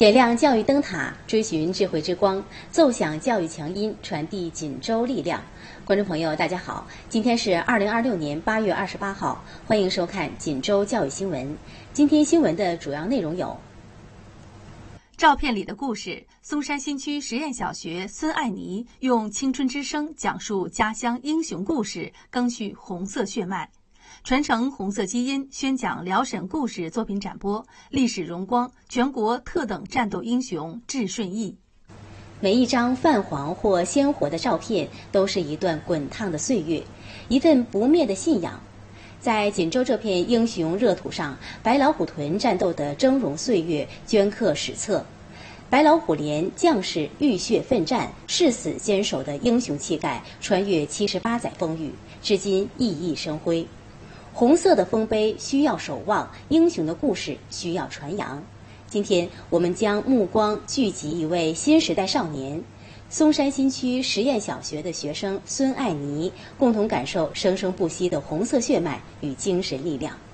点亮教育灯塔，追寻智慧之光，奏响教育强音，传递锦州力量。观众朋友，大家好，今天是2026年8月28号，欢迎收看锦州教育新闻。今天新闻的主要内容有： 照片里的故事，松山新区实验小学孙爱妮用青春之声讲述家乡英雄故事，赓续红色血脉。传承红色基因，宣讲辽沈故事作品展播，历史荣光，全国特等战斗英雄致顺义。 每一张泛黄或鲜活的照片，都是一段滚烫的岁月，一份不灭的信仰。在锦州这片英雄热土上，白老虎屯战斗的峥嵘岁月镌刻史册。白老虎连将士浴血奋战、誓死坚守的英雄气概，穿越78载风雨，至今熠熠生辉。红色的丰碑需要守望，英雄的故事需要传扬。今天我们将目光聚集一位新时代少年，松山新区实验小学的学生孙爱妮，共同感受生生不息的红色血脉与精神力量。